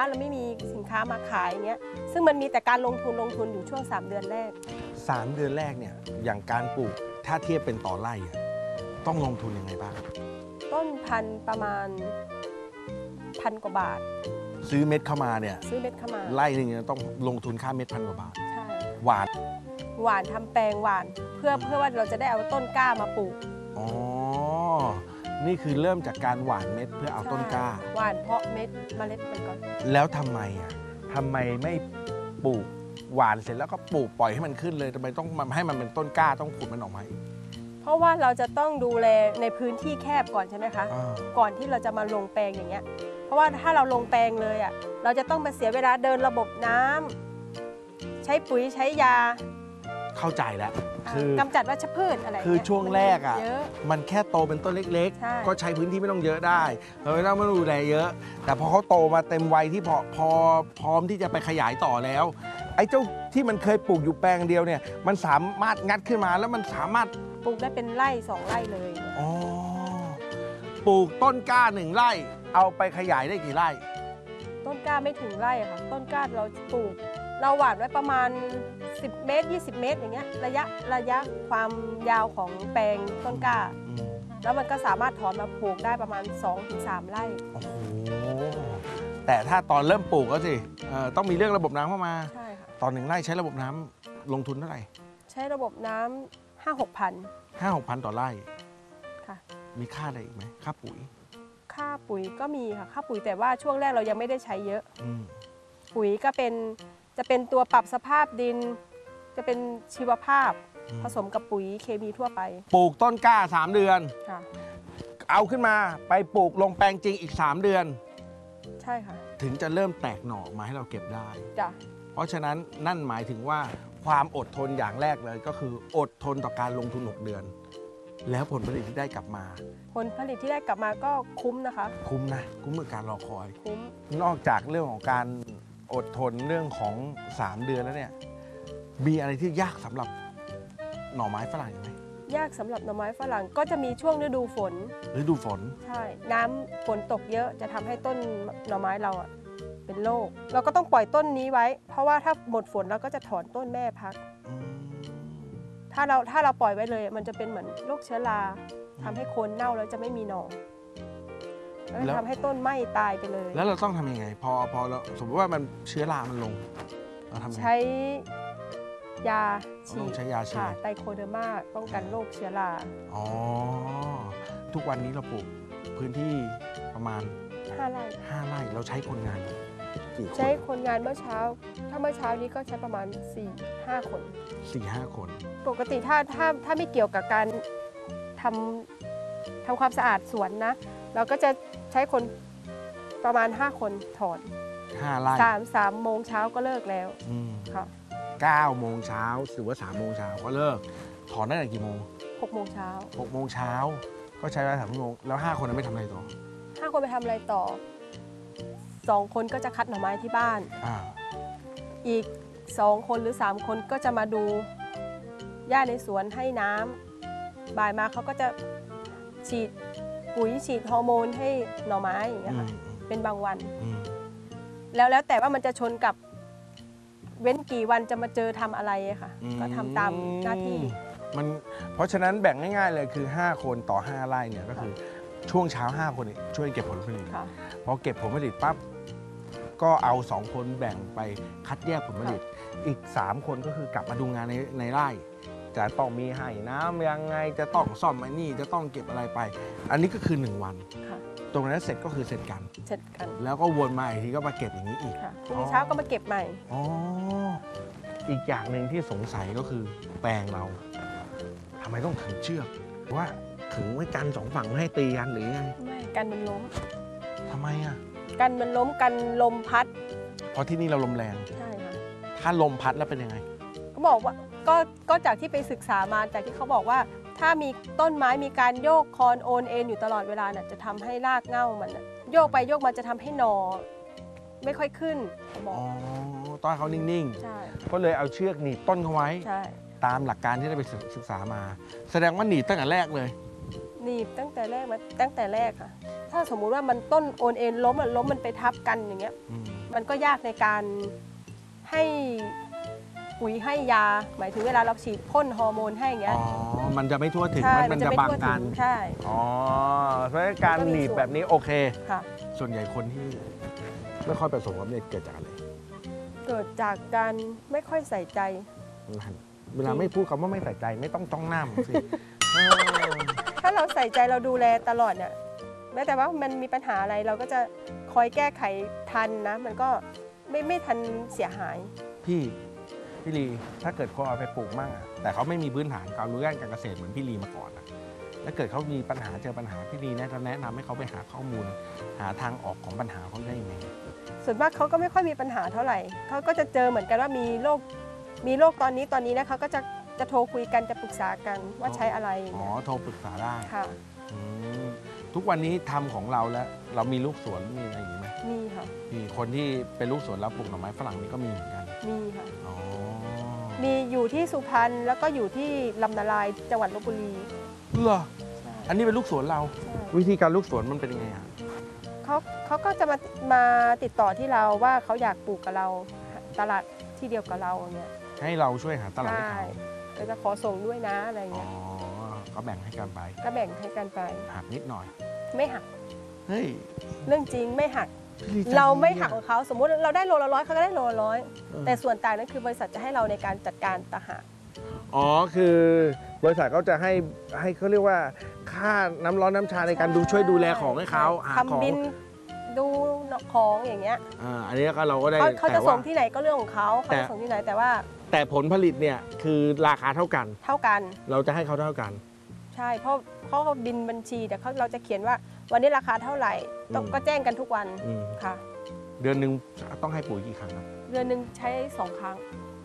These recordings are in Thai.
เราไม่มีสินค้ามาขายอย่างเงี้ยซึ่งมันมีแต่การลงทุนอยู่ช่วง3 เดือนแรก 3 เดือนแรกเนี่ยอย่างการปลูกถ้าเทียบเป็นต่อไร่ต้องลงทุนยังไงบ้างต้นพันธุ์ประมาณ1,000 กว่าบาทซื้อเม็ดเข้ามาเนี่ยซื้อเม็ดเข้ามาไร่หนึ่งต้องลงทุนค่าเม็ด1,000 กว่าบาทใช่หวานทำแปลงหวานเพื่อว่าเราจะได้เอาต้นกล้ามาปลูกอ๋อนี่คือเริ่มจากการหว่านเม็ดเพื่อเอาต้นกล้าหว่านเพาะเม็ดเมล็ดมันก่อนแล้วทำไมไม่ปลูกหว่านเสร็จแล้วก็ปลูกปล่อยให้มันขึ้นเลยทำไมต้องให้มันเป็นต้นกล้าต้องขุดมันออกมาอีกเพราะว่าเราจะต้องดูแลในพื้นที่แคบก่อนใช่ไหมคะก่อนที่เราจะมาลงแปลงอย่างเงี้ยเพราะว่าถ้าเราลงแปลงเลยเราจะต้องมาเสียเวลาเดินระบบน้ำใช้ปุ๋ยใช้ยาเข้าใจแล้วคือกำจัดวัชพืชอะไรคือช่วงแรกมันแค่โตเป็นต้นเล็กๆก็ใช้พื้นที่ไม่ต้องเยอะได้เราไม่ต้องดูแลเยอะแต่พอเขาโตมาเต็มวัยที่พร้อมที่จะไปขยายต่อแล้วไอ้เจ้าที่มันเคยปลูกอยู่แปลงเดียวเนี่ยมันสามารถงัดขึ้นมาแล้วมันสามารถปลูกได้เป็นไร่2 ไร่เลยอ๋อปลูกต้นกล้า1 ไร่เอาไปขยายได้กี่ไร่ต้นกล้าไม่ถึงไร่ค่ะต้นกล้าเราปลูกเราหว่านไว้ประมาณ10 เมตร 20 เมตรอย่างเงี้ยระยะความยาวของแปลงต้นกล้าแล้วมันก็สามารถถอนมาปลูกได้ประมาณ 2-3 ไร่โอ้โหแต่ถ้าตอนเริ่มปลูกก็สิต้องมีเรื่องระบบน้ำเข้ามาใช่ค่ะตอน1 ไร่ใช้ระบบน้ำลงทุนเท่าไหร่ใช้ระบบน้ำ5-6 พันต่อไร่ค่ะมีค่าอะไรอีกไหมค่าปุ๋ยก็มีค่ะค่าปุ๋ยแต่ว่าช่วงแรกเรายังไม่ได้ใช้เยอะปุ๋ยก็จะเป็นตัวปรับสภาพดินจะเป็นชีวภาพผสมกับปุ๋ยเคมีทั่วไปปลูกต้นกล้า3 เดือนค่ะเอาขึ้นมาไปปลูกลงแปลงจริงอีก3 เดือนใช่ค่ะถึงจะเริ่มแตกหน่อมาให้เราเก็บได้จ้ะเพราะฉะนั้นนั่นหมายถึงว่าความอดทนอย่างแรกเลยก็คืออดทนต่อการลงทุน6 เดือนแล้วผลผลิตที่ได้กลับมาก็คุ้มนะคะคุ้มกับการรอคอยคุ้มนอกจากเรื่องของการอดทนเรื่องของ3 เดือนแล้วเนี่ยมีอะไรที่ยากสำหรับหน่อไม้ฝรั่งไหมยากสำหรับหน่อไม้ฝรั่งก็จะมีช่วงฤดูฝนใช่น้ำฝนตกเยอะจะทำให้ต้นหน่อไม้เราเป็นโรคเราก็ต้องปล่อยต้นนี้ไว้เพราะว่าถ้าหมดฝนเราก็จะถอนต้นแม่พักถ้าเราปล่อยไว้เลยมันจะเป็นเหมือนโรคเชื้อราทำให้โคนเน่าแล้วจะไม่มีหน่อแล้วทำให้ต้นไหม้ตายไปเลยแล้วเราต้องทำยังไงพอเราสมมติว่ามันเชื้อรามันลงเราทำยังไงใช้ยาฉีดไตโคเดอร์มาป้องกันโรคเชื้อราอ๋อทุกวันนี้เราปลูกพื้นที่ประมาณ 5 ไร่เราใช้คนงานใช้คนงานเมื่อเช้านี้ก็ใช้ประมาณ 4-5 คน 4-5 คนปกติถ้าไม่เกี่ยวกับการทำความสะอาดสวนนะเราก็จะใช้คนประมาณ5 คนถอน 5 ไร่ 3 โมงเช้าก็เลิกแล้วค่ะ 9 โมงเช้าหรือว่า3 โมงเช้าก็เลิกถอนได้กี่โมง 6 โมงเช้าก็ใช้เวลา3 ชั่วโมงแล้ว5 คนนั้นไม่ทำอะไรต่อ 5 คนไปทำอะไรต่อ2 คนก็จะคัดหน่อไม้ที่บ้านอีก2 คนหรือ 3 คนก็จะมาดูหญ้าในสวนให้น้ำบ่ายมาเขาก็จะฉีดปุ๋ยฉีดฮอร์โมนให้หน่อไม้อย่างเงี้ยค่ะเป็นบางวันแล้วแต่ว่ามันจะชนกับเว้นกี่วันจะมาเจอทำอะไรค่ะก็ทำตามหน้าที่เพราะฉะนั้นแบ่งง่ายๆเลยคือ5 คนต่อ5 ไร่เนี่ยก็คือช่วงเช้า5 คนช่วยเก็บผลผลิตพอเก็บผลผลิตปั๊บก็เอา2 คนแบ่งไปคัดแยกผลผลิตอีก3 คนก็คือกลับมาดูงานในไร่จะต้องมีให้น้ำยังไงจะต้องซ่อมไอ้นี่จะต้องเก็บอะไรไปอันนี้ก็คือ1 วันตรงนั้นเสร็จก็คือเสร็จกันแล้วก็วนมาอีกทีก็มาเก็บอย่างนี้อีกพรุ่งนี้เช้าก็มาเก็บใหม่อีกอย่างหนึ่งที่สงสัยก็คือแปลงเราทำไมต้องขึงเชือกว่าขึงไว้กัน2 ฝั่งไม่ให้ตีกันหรือไงไม่กันมันล้มทำไมกันมันล้มกันลมพัดเพราะที่นี่เราลมแรงใช่ค่ะถ้าลมพัดแล้วเป็นยังไงเขาบอกว่าก็จากที่ไปศึกษามาจากที่เขาบอกว่าถ้ามีต้นไม้มีการโยกคอนโอนเอ็นอยู่ตลอดเวลาน่ะจะทำให้รากเหง้ามันโยกไปโยกมาจะทำให้หน่อไม่ค่อยขึ้นเขาบอกต้นเขานิ่งๆก็เลยเอาเชือกหนีบต้นเขาไว้ตามหลักการที่ได้ไปศึกษามาแสดงว่าหนีบตั้งแต่แรกเลยหนีบตั้งแต่แรกค่ะถ้าสมมุติว่ามันต้นโอนเอ็นล้มมันไปทับกันอย่างเงี้ยมันก็ยากในการให้ปุ๋ยให้ยา หมายถึงเวลาเราฉีดพ่นฮอร์โมนให้อย่างเงี้อ๋ยอ มันจะไม่ทั่วถึงใช่มันจะไม่บางทั่วกันถึงใช่อ๋อ เพราะฉะนั้นการหนีบแบบนี้โอเคค่ะส่วนใหญ่คนที่ไม่ค่อยประสบความสำเร็จเกิดจากอะไรเกิดจากการไม่ค่อยใส่ใจเวลาไม่พูดคำว่าไม่ใส่ใจไม่ต้องจ้องหน้าผมสิเออถ้าเราใส่ใจเราดูแลตลอดเนี่ยแม้แต่ว่ามันมีปัญหาอะไรเราก็จะคอยแก้ไขทันนะ มันก็ไม่ทันเสียหายพี่ลีถ้าเกิดคนเอาไปปลูกมั่งอะแต่เขาไม่มีพื้นฐานความรู้ด้านการเกษตรเหมือนพี่ลีมาก่อนอะถ้าเกิดเขามีปัญหาเจอปัญหาพี่ลีแนะนำให้เขาไปหาข้อมูล หาทางออกของปัญหาเขาได้ยังไงส่วนมากเขาก็ไม่ค่อยมีปัญหาเท่าไหร่ เขาก็จะเจอเหมือนกันว่ามีโรคตอนนี้นะเขาก็จะโทรคุยกันจะปรึกษากันว่าใช้อะไรอย่างอ๋อเงี้ยโทรปรึกษาได้ค่ะอืมทุกวันนี้ทำของเราแล้วเรามีลูกสวนมีอะไรอย่างนี้ไหมมีค่ะมีคนที่เป็นลูกสวนแล้วปลูกหน่อไม้ฝรั่งนี่ก็มีเหมือนกันมีค่ะอ๋อมีอยู่ที่สุพรรณแล้วก็อยู่ที่ลำนาลายจังหวัดลบบุรีเหรอใช่อันนี้เป็นลูกสวนเราใช่วิธีการลูกสวนมันเป็นยังไงอะเขาก็จะมาติดต่อที่เราว่าเขาอยากปลูกกับเราตลาดที่เดียวกับเราเนี่ยให้เราช่วยหาตลาดให้ใช่เขาก็จะขอส่งด้วยนะอะไรอ๋อเงี้ยก็แบ่งให้กันไปก็แบ่งให้กันไปหักนิดหน่อยไม่หักเฮ้ยเรื่องจริงไม่หักดีใจเราไม่ดีอะหักของเขาสมมุติเราได้โลละร้อยเขาก็ได้โลละร้อยเออแต่ส่วนต่างนั้นคือบริษัทจะให้เราในการจัดการต่างหากอ๋อ คือบริษัทเขาจะให้เขาเรียกว่าค่าน้ำร้อนน้ำชาในการดูช่วยดูแลของให้เขาหาของทำบินดูของอย่างเงี้ยอันนี้ก็เราก็ได้เขาจะแต่ส่ว่างที่ไหนก็เรื่องของเขาแต่จะส่งที่ไหนแต่ว่าแต่ผลผลิตเนี่ยคือราคาเท่ากันเท่ากันเราจะให้เขาเท่ากันใช่เพราะเขาบินบัญชีแต่เราจะเขียนว่าวันนี้ราคาเท่าไหร่ต้องอืมก็แจ้งกันทุกวันอืมค่ะเดือนหนึ่งต้องให้ปุ๋ยกี่ครั้งครับเดือนหนึ่งใช้2 ครั้ง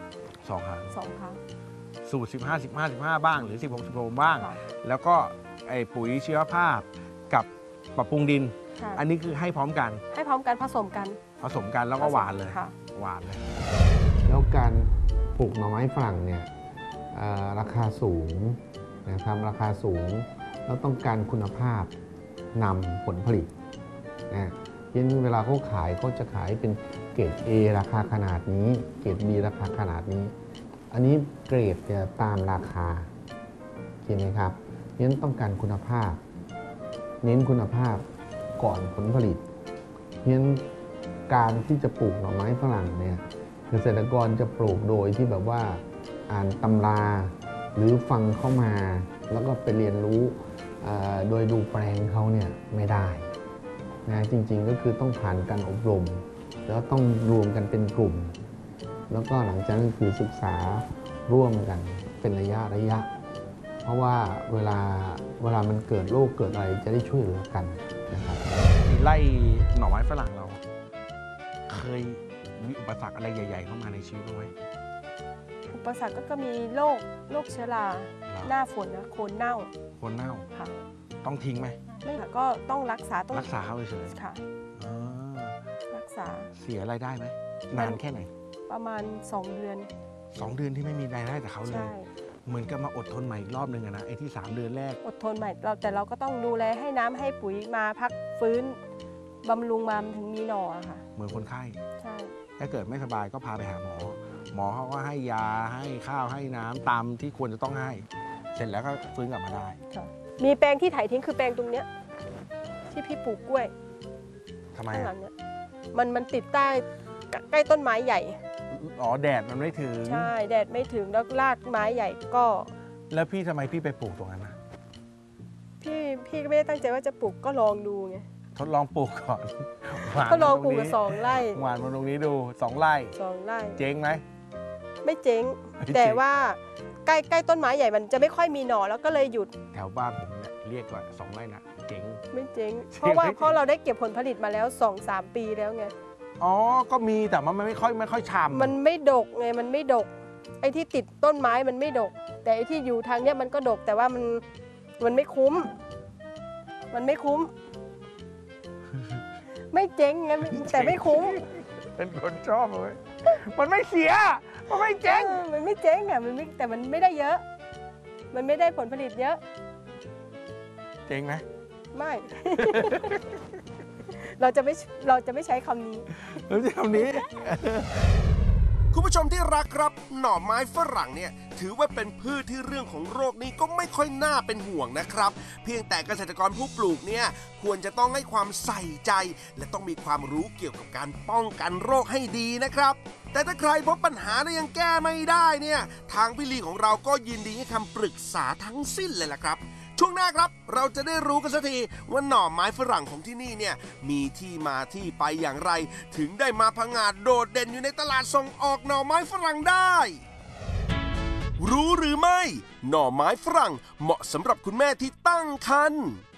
2 ครั้ง 2 ครั้งสูตร 15 บ้างหรือ 16 บ้างค่ะแล้วก็ไอ้ปุ๋ยชีวภาพกับปรับปรุงดินค่ะอันนี้คือให้พร้อมกันให้พร้อมกันผสมกันผสมกันแล้วก็หวานเลยค่ะหวานเลยแล้วการปลูกหน่อไม้ฝรั่งเนี่ยราคาสูงนะครับราคาสูงแล้วต้องการคุณภาพนำผลผลิตนะยันเวลาเขาขายเขาจะขายเป็นเกรด A ราคาขนาดนี้เกรด B ราคาขนาดนี้ อันนี้เกรดจะตามราคาเห็นไหมครับยันต้องการคุณภาพ เน้นคุณภาพก่อนผลผลิตยันการที่จะปลูกหน่อไม้ฝรั่งเนี่ยเกษตรกรจะปลูกโดยที่แบบว่าอ่านตำราหรือฟังเข้ามาแล้วก็ไปเรียนรู้โดยดูแปลงเขาเนี่ยไม่ได้นะจริงๆก็คือต้องผ่านการอบรม แล้วต้องรวมกันเป็นกลุ่ม แล้วก็หลังจากนั้นคือศึกษาร่วมกันเป็นระยะ เพราะว่าเวลามันเกิดโรคเกิดอะไรจะได้ช่วยเหลือกันนะครับไล่หน่อไม้ฝรั่งเรา เคยมีอุปสรรคอะไรใหญ่ ๆ เข้ามาในชีวิตบ้างไหมอุปสรรคก็มีโรคเชื้อราเหรอหน้าฝนนะโคนเน่าคนเน่าค่ะต้องทิ้งไหมไม่ค่ะก็ต้องรักษาต้องรักษาเขาเฉยค่ะๆอ๋อรักษาเสียรายได้ไหมนานแค่ไหนประมาณ2 เดือน 2 เดือนที่ไม่มีรายได้จากเขาเลยใช่เหมือนกับมาอดทนใหม่อีกรอบนึงอะนะไอ้ที่ 3 เดือนแรกอดทนใหม่แต่เราก็ต้องดูแลให้น้ำให้ปุ๋ยมาพักฟื้นบำรุงมามันถึงมีหน่ออะค่ะเหมือนคนไข้ใช่ถ้าเกิดไม่สบายก็พาไปหาหมอ หมอเขาก็ให้ยาให้ข้าวให้น้ำตามที่ควรจะต้องให้ เสร็จแล้วก็ฟื้นกลับมาได้ค่ะมีแปลงที่ไถทิ้งคือแปลงตรงเนี้ยที่พี่ปลูกกล้วยทำไมข้างหลัอะงเนี้ยมันติดใกล้ต้นไม้ใหญ่อ๋อแดดมันไม่ถึงใช่แดดไม่ถึงแล้วรากไม้ใหญ่ก็แล้วพี่ทำไมพี่ไปปลูกตรงนั้นนะพี่ก็ไม่ได้ตั้งใจว่าจะปลูกก็ลองดูไงทดลองปลูกก่อนหวานก็ลองปลูกมากับตรงนี้ 2 ไร่หวานมาตรงนี้ดู 2 ไร่ 2 ไร่เจ๊งไหมไม่เจ๊งไม่เจ๊งแต่ว่าใกล้ต้นไม้ใหญ่มันจะไม่ค่อยมีหน่อแล้วก็เลยหยุดแถวบ้านผมเนี่ยเรียกว่า2 ไร่นะเจ๊งไม่เจ๊งเจ๊งเพราะว่าไม่เพราะเราได้เก็บผลผลิตมาแล้ว 2-3 ปีแล้วไงอ๋อ ก็มีแต่มันไม่ค่อยฉ่ำมันไม่ดกไงมันไม่ดก ไอ้ที่ติดต้นไม้มันไม่ดก แต่ไอ้ที่อยู่ทางเนี้ยมันก็ดกแต่ว่ามันไม่คุ้ม มันไม่คุ้ม ไม่เจ๊งไงแต่ไม่คุ้มเป็นคนชอบเลยมันไม่เสีย มันไม่เจ๊งมันไม่เจ๊งอ่ะแต่มันไม่ได้เยอะ มันไม่ได้ผลผลิตเยอะเจ๊งไหมไม่เราจะไม่ใช้คำนี้เราจะคำนี้คุณผู้ชมที่รักครับหน่อไม้ฝรั่งเนี่ยถือว่าเป็นพืชที่เรื่องของโรคนี้ก็ไม่ค่อยน่าเป็นห่วงนะครับเพียงแต่เกษตรกรผู้ปลูกเนี่ยควรจะต้องให้ความใส่ใจ และต้องมีความรู้เกี่ยวกับการป้องกันโรคให้ดีนะครับแต่ถ้าใครพบปัญหาและยังแก้ไม่ได้เนี่ยทางพี่ลีของเราก็ยินดีให้คำปรึกษาทั้งสิ้นเลยล่ะครับช่วงหน้าครับเราจะได้รู้กันสักทีว่าหน่อไม้ฝรั่งของที่นี่เนี่ยมีที่มาที่ไปอย่างไรถึงได้มาผงาดโดดเด่นอยู่ในตลาดส่งออกหน่อไม้ฝรั่งได้ รู้หรือไม่หน่อไม้ฝรั่งเหมาะสำหรับคุณแม่ที่ตั้งครรภ์